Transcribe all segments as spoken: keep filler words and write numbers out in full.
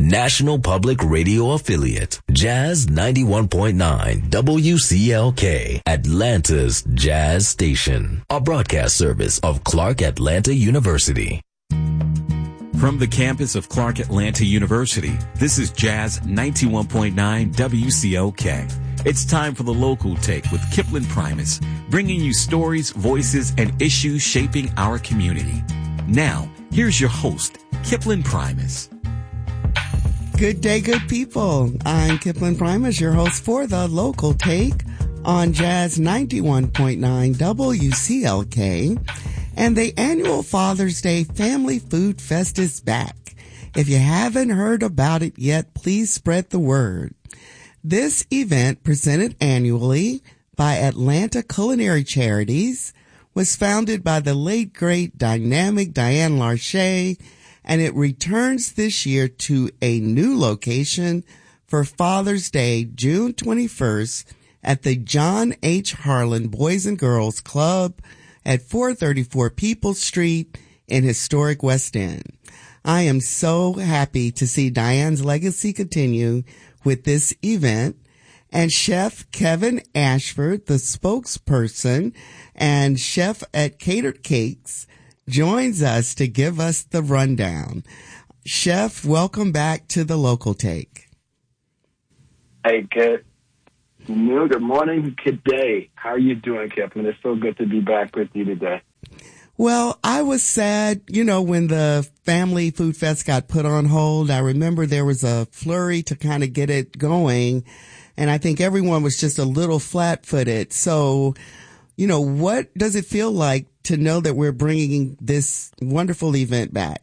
National Public Radio affiliate, Jazz ninety-one point nine W C L K, Atlanta's Jazz Station, a broadcast service of Clark Atlanta University. From the campus of Clark Atlanta University, this is Jazz ninety-one point nine W C L K. It's time for the Local Take with Kipling Primus, bringing you stories, voices, and issues shaping our community. Now, here's your host, Kipling Primus. Good day, good people. I'm Kipling Primus, your host for the Local Take on Jazz ninety-one point nine W C L K. And the annual Father's Day Family Food Fest is back. If you haven't heard about it yet, please spread the word. This event, presented annually by Atlanta Culinary Charities, was founded by the late, great, dynamic Diane Larche, and it returns this year to a new location for Father's Day, June twenty-first, at the John H. Harlan Boys and Girls Club at four thirty-four Peoples Street in historic West End. I am so happy to see Diane's legacy continue with this event, and Chef Kevin Ashford, the spokesperson and chef at Catered Cakes, joins us to give us the rundown. Chef, welcome back to the Local Take. Hey, good noon, good morning, good day. How are you doing, Kevin? It's so good to be back with you today. Well, I was sad, you know, when the Family Food Fest got put on hold. I remember there was a flurry to kind of get it going, and I think everyone was just a little flat-footed. So, you know, what does it feel like to know that we're bringing this wonderful event back?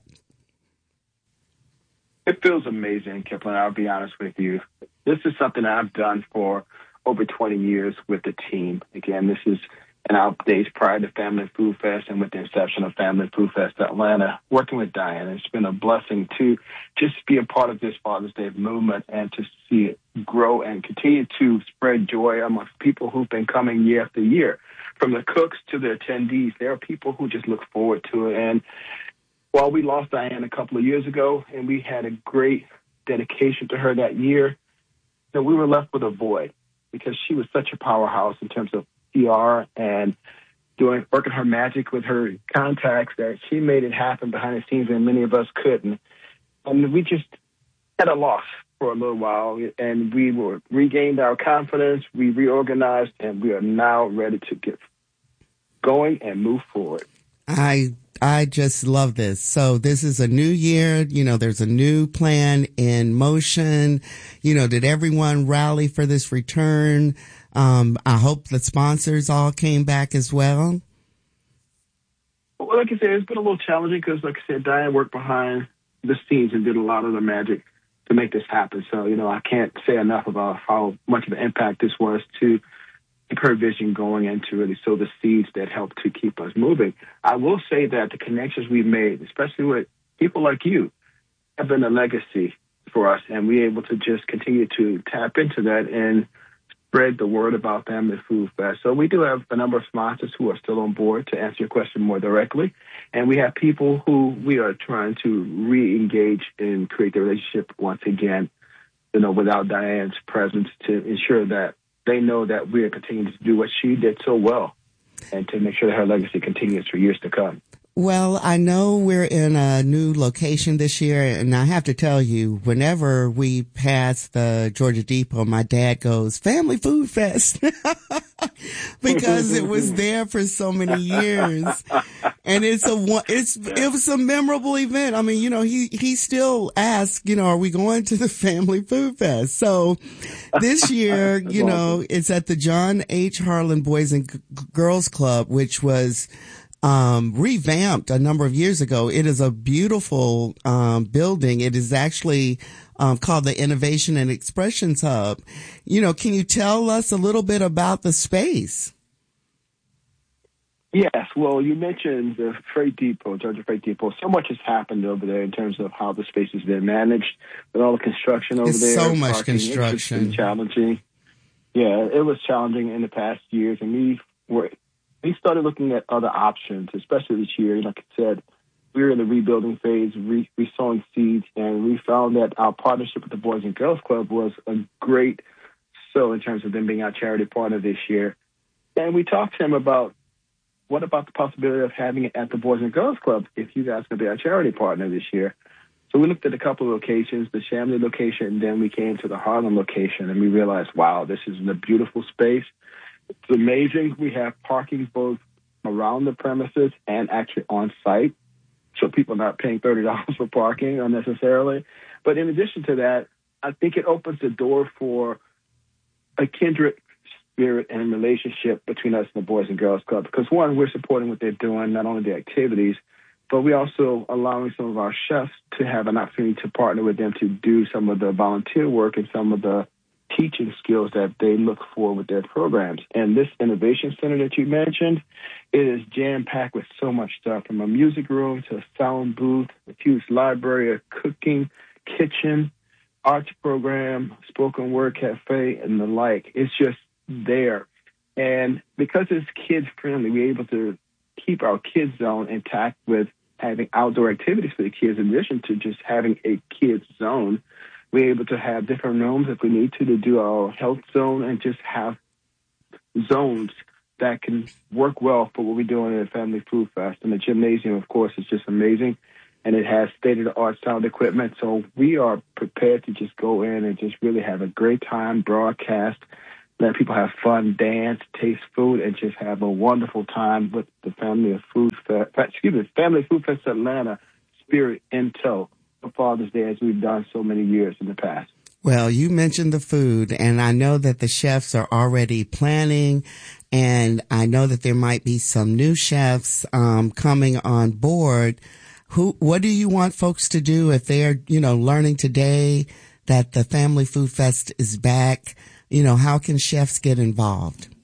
It feels amazing, Kipling. I'll be honest with you. This is something I've done for over twenty years with the team. Again, this is in our days prior to Family Food Fest and with the inception of Family Food Fest Atlanta, working with Diane. It's been a blessing to just be a part of this Father's Day movement and to see it grow and continue to spread joy amongst people who've been coming year after year. From the cooks to the attendees, there are people who just look forward to it. And while we lost Diane a couple of years ago and we had a great dedication to her that year, then we were left with a void because she was such a powerhouse in terms of P R and doing working her magic with her contacts that she made it happen behind the scenes and many of us couldn't. And we just had a loss for a little while, and we were regained our confidence, we reorganized, and we are now ready to get going and move forward. I I just love this. So this is a new year. You know, there's a new plan in motion. You know, did everyone rally for this return? Um, I hope the sponsors all came back as well. Well, like I said, it's been a little challenging because, like I said, Diane worked behind the scenes and did a lot of the magic to make this happen. So, you know, I can't say enough about how much of an impact this was to keep her vision going and to really sow the seeds that help to keep us moving. I will say that the connections we've made, especially with people like you, have been a legacy for us, and we're able to just continue to tap into that and spread the word about Family Food Fest. So we do have a number of sponsors who are still on board to answer your question more directly. And we have people who we are trying to re-engage and create the relationship once again, you know, without Diane's presence, to ensure that they know that we are continuing to do what she did so well and to make sure that her legacy continues for years to come. Well, I know we're in a new location this year, and I have to tell you, whenever we pass the Georgia Depot, my dad goes, Family Food Fest, because it was there for so many years. And it's a, it's, it was a memorable event. I mean, you know, he, he still asks, you know, are we going to the Family Food Fest? So this year, you know, it's at the John H. Harlan Boys and G- Girls Club, which was Um, revamped a number of years ago. It is a beautiful um, building. It is actually um, called the Innovation and Expressions Hub. You know, can you tell us a little bit about the space? Yes. Well, you mentioned the Freight Depot, Georgia Freight Depot. So much has happened over there in terms of how the space has been managed, with all the construction over it's there. So much parking. construction. It's been challenging. Yeah, it was challenging in the past years, and we were we started looking at other options, especially this year. Like I said, we were in the rebuilding phase, re- resowing seeds, and we found that our partnership with the Boys and Girls Club was a great so in terms of them being our charity partner this year. And we talked to him about what about the possibility of having it at the Boys and Girls Club if you guys could be our charity partner this year. So we looked at a couple of locations, the Chamblee location, and then we came to the Harlem location, and we realized, wow, this is a beautiful space. It's amazing. We have parking both around the premises and actually on site, so people are not paying thirty dollars for parking unnecessarily. But in addition to that, I think it opens the door for a kindred spirit and relationship between us and the Boys and Girls Club. Because, one, we're supporting what they're doing, not only the activities, but we also allowing some of our chefs to have an opportunity to partner with them to do some of the volunteer work and some of the teaching skills that they look for with their programs. And this innovation center that you mentioned, it is jam-packed with so much stuff, from a music room to a sound booth, a huge library, a cooking kitchen, arts program, spoken word cafe, and the like. It's just there. And because it's kids-friendly, we're able to keep our kids zone intact with having outdoor activities for the kids, in addition to just having a kids zone. We're able to have different rooms if we need to, to do our health zone and just have zones that can work well for what we're doing at Family Food Fest. And the gymnasium, of course, is just amazing. And it has state-of-the-art sound equipment. So we are prepared to just go in and just really have a great time, broadcast, let people have fun, dance, taste food, and just have a wonderful time with the Family of Food Fest, excuse me, Family Food Fest Atlanta spirit in tow for Father's Day, as we've done so many years in the past. Well, you mentioned the food, and I know that the chefs are already planning, and I know that there might be some new chefs um, coming on board. Who, what do you want folks to do if they're, you know, learning today that the Family Food Fest is back? You know, how can chefs get involved?